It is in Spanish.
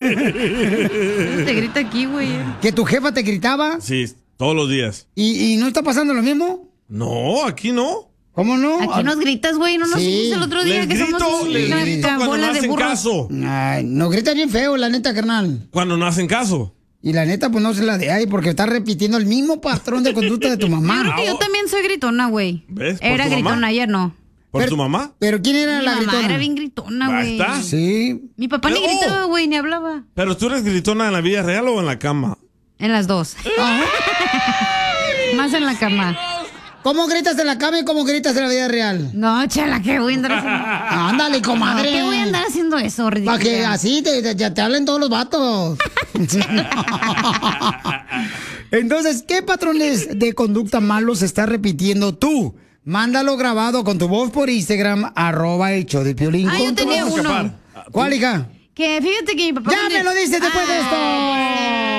Te grita aquí, güey. ¿Que tu jefa te gritaba? Sí, todos los días. ¿Y no está pasando lo mismo? No, aquí no. ¿Cómo no? Aquí nos gritas, güey. No nos dijiste el otro día Les que grito, somos les grito una cuando bola no de hacen burros. caso. Ay, nos grita bien feo, la neta, carnal. Cuando no hacen caso. Y la neta, pues no se la de ahí, porque está repitiendo el mismo patrón de conducta de tu mamá. Yo creo que yo también soy gritona, güey. ¿Ves? ¿Por Era tu mamá? gritona, ayer no. ¿Por tu mamá? ¿Pero quién era Mi la mamá gritona? era bien gritona, güey. ¿Basta? Sí. Mi papá ni Pero- gritaba, güey, ni hablaba. ¿Pero tú eres gritona en la vida real o en la cama? En las dos. Más en la cama. ¿Cómo gritas en la cama y cómo gritas en la vida real? No, chala, ¿qué voy a andar haciendo? Ándale, comadre. ¿Qué voy a andar haciendo eso, ridícula? Para que así te hablen todos los vatos. Entonces, ¿qué patrones de conducta malos estás repitiendo tú? Mándalo grabado con tu voz por Instagram, @el show de Piolín. Ah, yo con tu tenía voz. uno. ¿Cuál, hija? Que fíjate que mi papá... ¡Ya me lo dices después de esto!